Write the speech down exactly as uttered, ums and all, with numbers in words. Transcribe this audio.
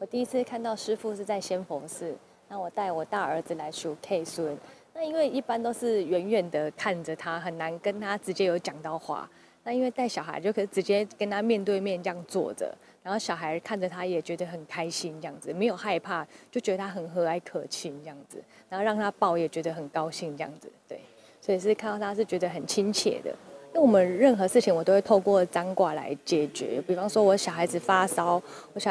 我第一次看到师父是在仙佛寺，那我带我大儿子来数 K 孙。那因为一般都是远远的看着他，很难跟他直接有讲到话。那因为带小孩就可以直接跟他面对面这样坐着，然后小孩看着他也觉得很开心，这样子没有害怕，就觉得他很和蔼可亲这样子，然后让他抱也觉得很高兴这样子，对，所以是看到他是觉得很亲切的。因为我们任何事情我都会透过占卦来解决，比方说我小孩子发烧，我小